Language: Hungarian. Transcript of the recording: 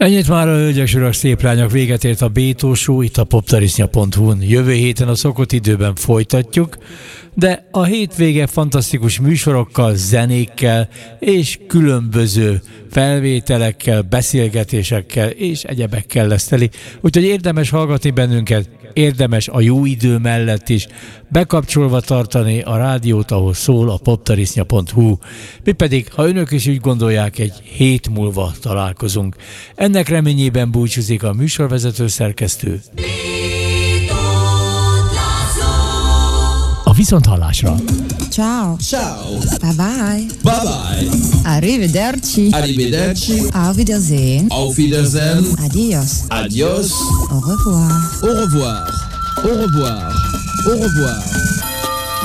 Ennyit már a hölgyes urak, szép lányok, véget ért a Bétó Show itt a poptarisznya.hu-n. Jövő héten a szokott időben folytatjuk, de a hétvége fantasztikus műsorokkal, zenékkel és különböző felvételekkel, beszélgetésekkel és egyebekkel lesz teli. Úgyhogy érdemes hallgatni bennünket, érdemes a jó idő mellett is bekapcsolva tartani a rádiót, ahol szól a poptarisznya.hu. Mi pedig, ha önök is úgy gondolják, egy hét múlva találkozunk. Ennek reményében búcsúzik a műsorvezető szerkesztő. A viszonthallásra! Ciao! Ciao! Bye bye! Bye bye! Arrivederci! Arrivederci! Auf Wiedersehen! Auf Wiedersehen! Adios! Adios! Au revoir! Au revoir! Au revoir! Au revoir!